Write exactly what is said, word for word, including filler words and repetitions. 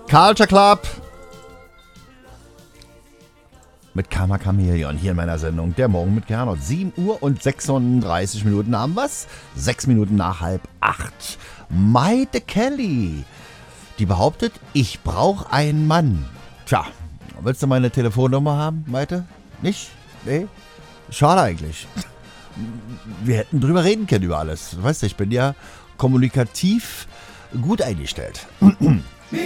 Culture Club mit Karma Chameleon hier in meiner Sendung Der Morgen mit Gernot. sieben Uhr und sechsunddreißig Minuten haben wir's. sechs Minuten nach halb acht. Maite Kelly, die behauptet, ich brauche einen Mann. Tja, willst du meine Telefonnummer haben, Maite? Nicht? Nee? Schade eigentlich. Wir hätten drüber reden können über alles. Weißt du, ich bin ja kommunikativ gut eingestellt.